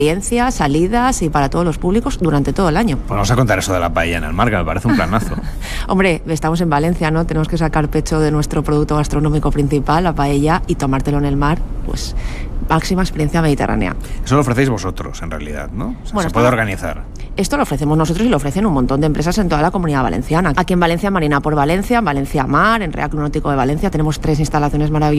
experiencias, salidas y para todos los públicos durante todo el año. Pues vamos a contar eso de la paella en el mar, que me parece un planazo. Hombre, estamos en Valencia, ¿no? Tenemos que sacar pecho de nuestro producto gastronómico principal, la paella, y tomártelo en el mar, pues máxima experiencia mediterránea. Eso lo ofrecéis vosotros, en realidad, ¿no? O sea, se puede organizar. Esto lo ofrecemos nosotros y lo ofrecen un montón de empresas en toda la Comunidad Valenciana. Aquí en Valencia, Marina por Valencia, en Valencia Mar, en Real Club Náutico de Valencia, tenemos 3 instalaciones maravillosas